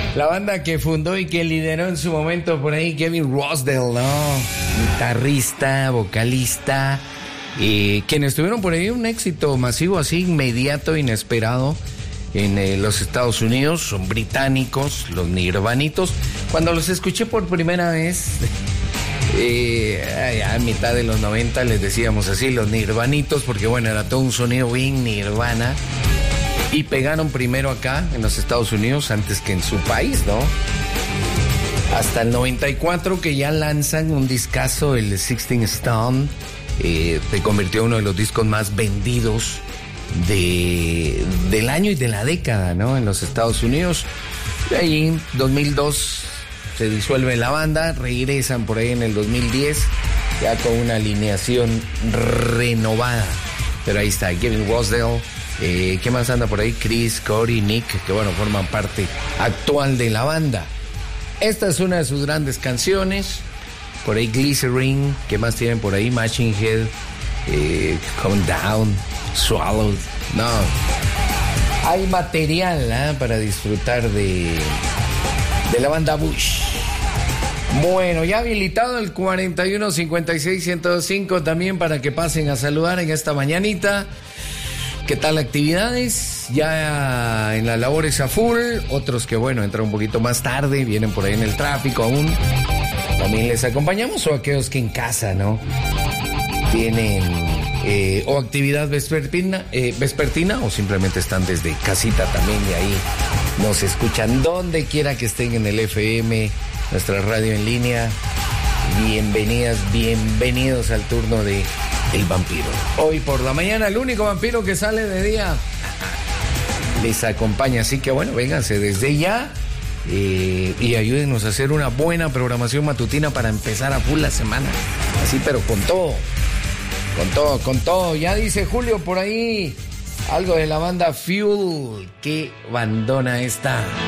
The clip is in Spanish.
La banda que fundó y que lideró en su momento por ahí Kevin Rosedale, ¿no? Guitarrista, vocalista, quienes tuvieron por ahí un éxito masivo así, inmediato, inesperado en los Estados Unidos. Son británicos, los Nirvanitos. Cuando los escuché por primera vez, a mitad de los 90 les decíamos así, los Nirvanitos, porque bueno, era todo un sonido bien Nirvana. Y pegaron primero acá, en los Estados Unidos, antes que en su país, ¿no? Hasta el 94, que ya lanzan un discazo, el 16 Stone, se convirtió en uno de los discos más vendidos del año y de la década, ¿no? En los Estados Unidos. De ahí, 2002, se disuelve la banda, regresan por ahí en el 2010, ya con una alineación renovada. Pero ahí está, Kevin Rosedale. ¿Qué más anda por ahí? Chris, Corey, Nick, que bueno, forman parte actual de la banda. Esta es una de sus grandes canciones. Por ahí Glycerin. ¿Qué más tienen por ahí? Machine Head, Calm Down, Swallowed. No, hay material para disfrutar de la banda Bush. Bueno, ya habilitado el 4156-1025 también para que pasen a saludar en esta mañanita. ¿Qué tal actividades? Ya en las labores a full, otros que bueno, entran un poquito más tarde, vienen por ahí en el tráfico aún. También les acompañamos, o aquellos que en casa, ¿no? Tienen o actividad vespertina o simplemente están desde casita también y ahí nos escuchan donde quiera que estén en el FM, nuestra radio en línea. Bienvenidas, bienvenidos al turno de El Vampiro. Hoy por la mañana, el único vampiro que sale de día les acompaña. Así que bueno, vénganse desde ya y ayúdenos a hacer una buena programación matutina para empezar a full la semana. Así, pero con todo. Ya dice Julio por ahí algo de la banda Fuel. Qué bandona esta.